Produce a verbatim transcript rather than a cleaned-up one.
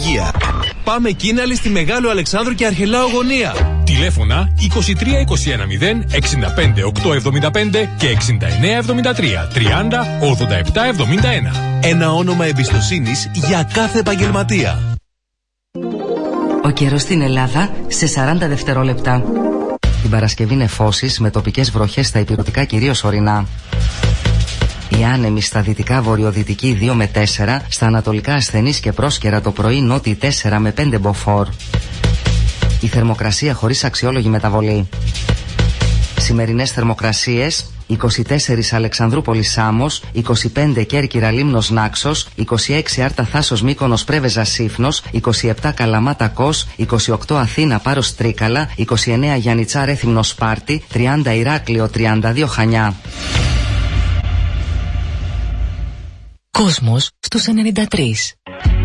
υγεία. Πάμε Κίναλη στη Μεγάλο Αλεξάνδρου και Αρχελάου γωνία. Τηλέφωνα είκοσι τρία είκοσι ένα μηδέν εξήντα πέντε οκτακόσια εβδομήντα πέντε και εξήντα εννέα εβδομήντα τρία τριάντα ογδόντα επτά εβδομήντα ένα. Ένα όνομα εμπιστοσύνης για κάθε επαγγελματία. Ο καιρός στην Ελλάδα σε σαράντα δευτερόλεπτα. Την Παρασκευή νεφώσεις με τοπικές βροχές στα υπηρετικά, κυρίως ορεινά. Η άνεμη στα δυτικά βορειοδυτική δύο με τέσσερα, στα ανατολικά ασθενής και πρόσκαιρα το πρωί νότιοι τέσσερα με πέντε μποφόρ. Η θερμοκρασία χωρίς αξιόλογη μεταβολή. Σημερινές θερμοκρασίες: είκοσι τέσσερα Αλεξανδρούπολη Σάμος, είκοσι πέντε Κέρκυρα Λίμνος Νάξος, είκοσι έξι Άρτα Θάσος Μύκονος Πρέβεζα Σύφνος, είκοσι επτά Καλαμάτα Κος, είκοσι οκτώ Αθήνα Πάρος Τρίκαλα, είκοσι εννέα Γιαννιτσά Ρέθυμνο Σπάρτη, τριάντα Ηράκλειο, τριάντα δύο Χανιά. Κόσμος στους ενενήντα τρία.